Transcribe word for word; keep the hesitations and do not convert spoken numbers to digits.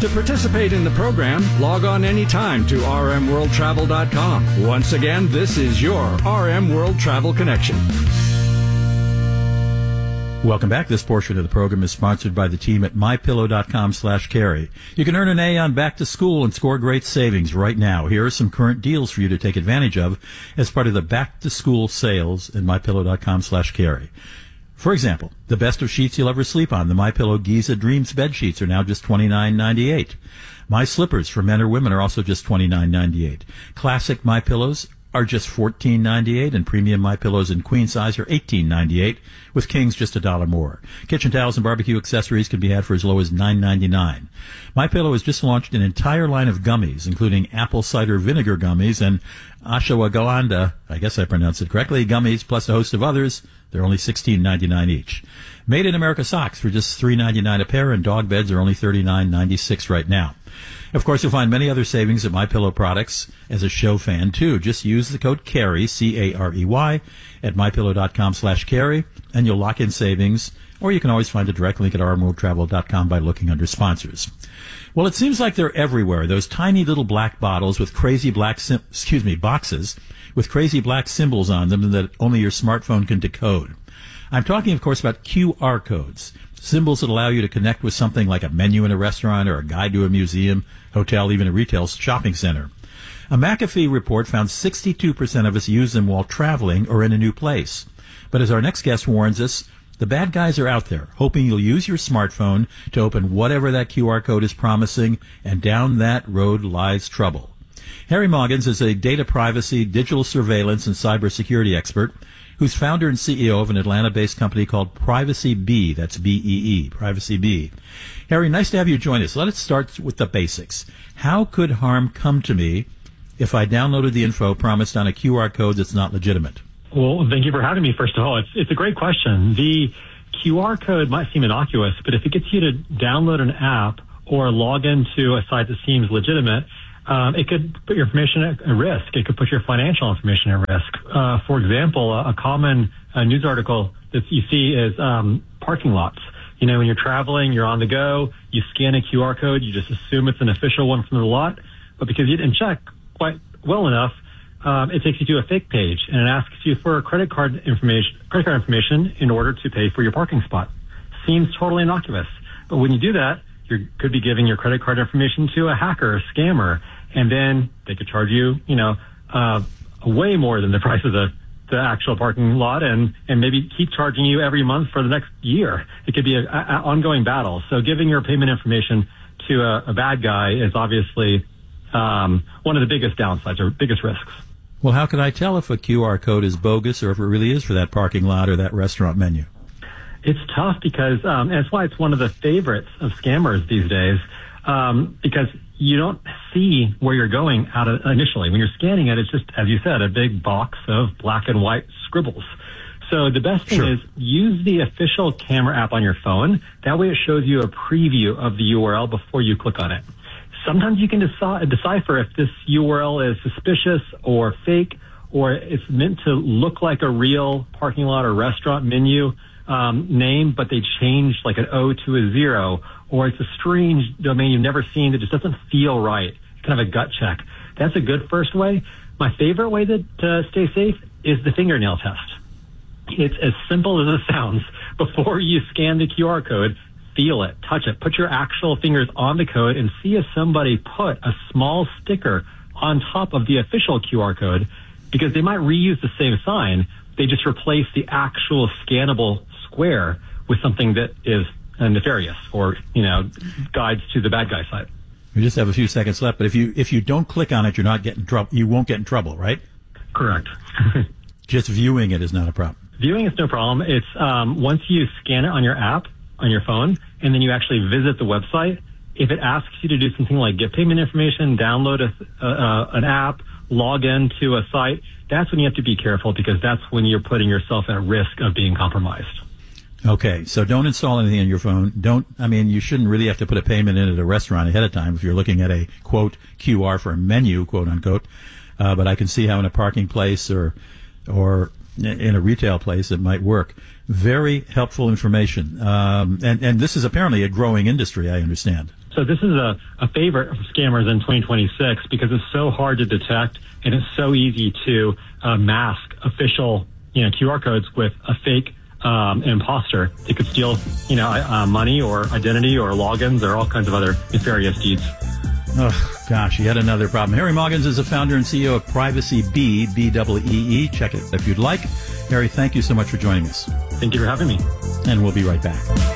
To participate in the program, log on anytime to r m world travel dot com. Once again, this is your R M World Travel Connection. Welcome back. This portion of the program is sponsored by the team at my pillow dot com slash carry. You can earn an A on back to school and score great savings right now. Here are some current deals for you to take advantage of as part of the back to school sales at my pillow dot com slash carry. For example, the best of sheets you'll ever sleep on, the MyPillow Giza Dreams bed sheets, are now just twenty-nine ninety-eight. My slippers for men or women are also just twenty-nine ninety-eight. Classic MyPillows are just fourteen ninety-eight, and premium MyPillows in queen size are eighteen ninety-eight, with kings just a dollar more. Kitchen towels and barbecue accessories can be had for as low as nine ninety-nine. MyPillow has just launched an entire line of gummies, including apple cider vinegar gummies and ashwagandha, I guess I pronounced it correctly, gummies, plus a host of others. They're only sixteen ninety-nine each. Made in America socks for just three ninety-nine a pair, and dog beds are only thirty-nine ninety-six right now. Of course, you'll find many other savings at MyPillow products as a show fan, too. Just use the code CARRY, C A R E Y, at my pillow dot com slash carry, and you'll lock in savings, or you can always find a direct link at r m world travel dot com by looking under sponsors. Well, it seems like they're everywhere, those tiny little black bottles with crazy black, sim- excuse me, boxes with crazy black symbols on them that only your smartphone can decode. I'm talking, of course, about Q R codes, symbols that allow you to connect with something like a menu in a restaurant or a guide to a museum, hotel, even a retail shopping center. A McAfee report found sixty-two percent of us use them while traveling or in a new place. But as our next guest warns us, the bad guys are out there, hoping you'll use your smartphone to open whatever that Q R code is promising, and down that road lies trouble. Harry Moggins is a data privacy, digital surveillance, and cybersecurity expert who's founder and C E O of an Atlanta-based company called Privacy Bee. That's B E E, Privacy Bee. Harry, nice to have you join us. Let us start with the basics. How could harm come to me if I downloaded the info promised on a Q R code that's not legitimate? Well, thank you for having me, first of all. It's, it's a great question. The Q R code might seem innocuous, but if it gets you to download an app or log into a site that seems legitimate, Um, it could put your information at risk. It could put your financial information at risk. Uh, for example, a, a common uh, news article that you see is um, parking lots. You know, when you're traveling, you're on the go, you scan a Q R code, you just assume it's an official one from the lot, but because you didn't check quite well enough, um, it takes you to a fake page, and it asks you for credit card information, credit card information in order to pay for your parking spot. Seems totally innocuous, but when you do that, you could be giving your credit card information to a hacker, a scammer, and then they could charge you, you know, uh, way more than the price of the, the actual parking lot, and, and maybe keep charging you every month for the next year. It could be an ongoing battle. So giving your payment information to a, a bad guy is obviously um, one of the biggest downsides or biggest risks. Well, how can I tell if a Q R code is bogus or if it really is for that parking lot or that restaurant menu? It's tough because, um, and that's why it's one of the favorites of scammers these days, um, because you don't see where you're going out of initially. When you're scanning it, it's just, as you said, a big box of black and white scribbles. So the best thing Sure. is use the official camera app on your phone. That way it shows you a preview of the U R L before you click on it. Sometimes you can deci- decipher if this U R L is suspicious or fake, or it's meant to look like a real parking lot or restaurant menu um, name, but they changed like an O to a zero, or it's a strange domain you've never seen that just doesn't feel right. Kind of a gut check. That's a good first way. My favorite way to, to stay safe is the fingernail test. It's as simple as it sounds. Before you scan the Q R code, feel it, touch it, put your actual fingers on the code and see if somebody put a small sticker on top of the official Q R code, because they might reuse the same sign. They just replace the actual scannable square with something that is uh, nefarious or, you know, guides to the bad guy side. We just have a few seconds left, but if you if you don't click on it, you're not getting trouble. You won't get in trouble, right? Correct. Just viewing it is not a problem. Viewing is no problem. It's um, once you scan it on your app, on your phone, and then you actually visit the website, if it asks you to do something like get payment information, download a, uh, an app, log into a site, that's when you have to be careful, because that's when you're putting yourself at risk of being compromised. Okay, so don't install anything on your phone. Don't, I mean, you shouldn't really have to put a payment in at a restaurant ahead of time if you're looking at a, quote, Q R for a menu, quote unquote. Uh, but I can see how in a parking place or, or in a retail place it might work. Very helpful information. Um, and, and this is apparently a growing industry, I understand. So this is a, a favorite of scammers in twenty twenty-six because it's so hard to detect and it's so easy to uh, mask official, you know, Q R codes with a fake um, imposter. It could steal, you know, uh, money or identity or logins or all kinds of other nefarious deeds. Oh, gosh, yet another problem. Harry Moggins is the founder and C E O of Privacy Bee, B E E E. Check it if you'd like. Harry, thank you so much for joining us. Thank you for having me. And we'll be right back.